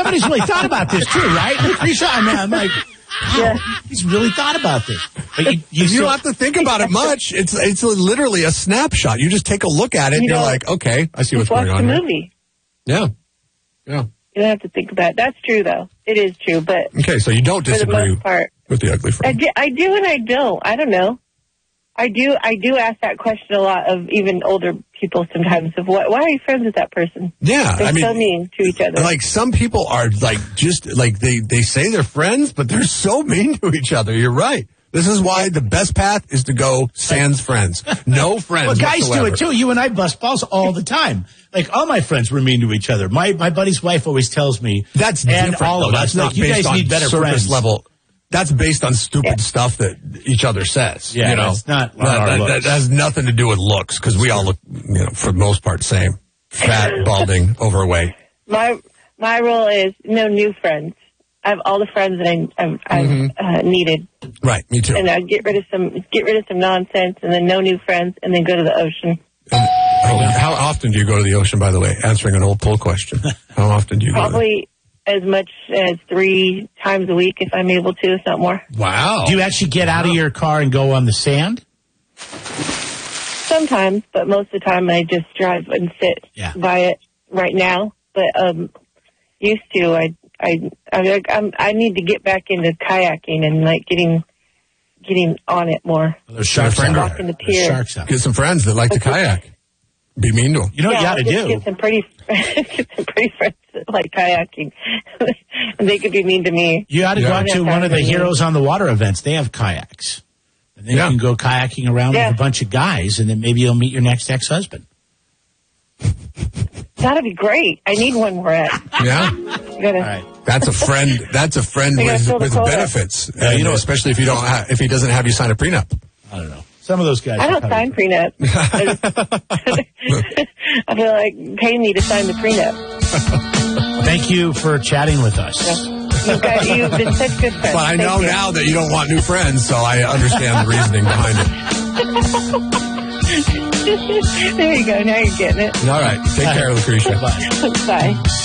somebody's really thought about this too, right? Lucretia, I'm like, wow, he's really thought about this. But you don't have to think about it much. It's literally a snapshot. You just take a look at it, and you're like, okay, I see what's going on. Watch the movie. Yeah. You don't have to think about it. That's true, though. It is true, but... Okay, so you don't disagree for the most part, with the ugly friend. I do and I don't. I don't know. I do ask that question a lot of even older people sometimes of why are you friends with that person? Yeah. They're so mean to each other. Like, some people are, like, just, like, they say they're friends, but they're so mean to each other. You're right. This is why the best path is to go sans friends. No friends. Well, guys whatsoever. do it too. You and I bust balls all the time. Like, all my friends were mean to each other. My buddy's wife always tells me. That's and different. all of us. That's not you based guys on need better surface friends. level. That's based on stupid stuff that each other says. Yeah, you know? it's not that has nothing to do with looks, because we all look, for the most part, same. Fat, balding, overweight. My rule is no new friends. I have all the friends that I've needed. Right, me too. And I get rid of some nonsense, and then no new friends, and then go to the ocean. How often do you go to the ocean, by the way? Answering an old poll question. How often do you go? Probably as much as 3 times a week if I'm able to, if not more. Wow. Do you actually get out of your car and go on the sand? Sometimes, but most of the time I just drive and sit by it right now. But used to, I need to get back into kayaking and like getting on it more. Well, there's sharks out Walking the pier. There's sharks out. Get some friends that like to kayak. Be mean to them. You know what you ought to do? Get some pretty friends that like kayaking. And they could be mean to me. You ought to go to one of the Heroes on the Water events. They have kayaks. And then you can go kayaking around with a bunch of guys, and then maybe you'll meet your next ex-husband. That'd be great. I need one more at. Yeah? All right. That's a friend with benefits. Especially if if he doesn't have you sign a prenup. I don't know. Some of those guys. I don't sign prenup. I feel like pay me to sign the prenup. Thank you for chatting with us. You've been such good friends. But I know now that you don't want new friends, so I understand the reasoning behind it. There you go. Now you're getting it. All right. Take care, Lucretia. Bye. Bye.